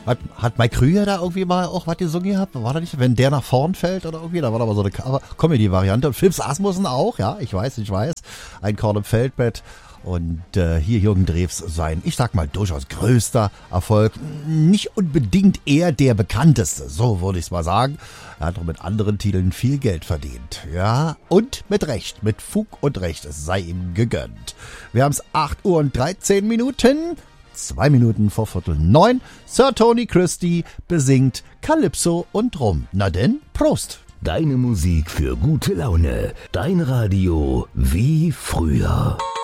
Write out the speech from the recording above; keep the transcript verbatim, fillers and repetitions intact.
Hat, hat Mike Krüger da irgendwie mal auch was gesungen gehabt? War da nicht, wenn der nach vorn fällt oder irgendwie? Da war da mal so eine Comedy-Variante. Und Phipps Asmussen auch, ja, ich weiß, ich weiß. Ein Korn im Feldbett. Und äh, hier Jürgen Drews sein, ich sag mal, durchaus größter Erfolg. Nicht unbedingt eher der bekannteste, so würde ich es mal sagen. Er hat auch mit anderen Titeln viel Geld verdient. Ja, und mit Recht, mit Fug und Recht, es sei ihm gegönnt. Wir haben es acht Uhr und dreizehn Minuten, zwei Minuten vor Viertel neun. Sir Tony Christie besingt Calypso und Rum. Na denn, Prost! Deine Musik für gute Laune. Dein Radio wie früher.